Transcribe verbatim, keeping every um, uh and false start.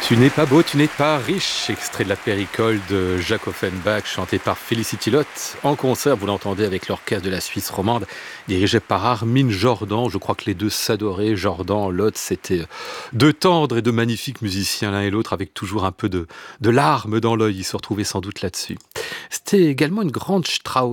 Tu n'es pas beau, tu n'es pas riche, extrait de la Péricole de Jacques Offenbach, chanté par Felicity Lotte. En concert, vous l'entendez avec l'orchestre de la Suisse romande, dirigé par Armin Jordan. Je crois que les deux s'adoraient. Jordan, Lotte, c'était deux tendres et de magnifiques musiciens l'un et l'autre, avec toujours un peu de, de larmes dans l'œil. Ils se retrouvaient sans doute là-dessus. C'était également une grande Strauss.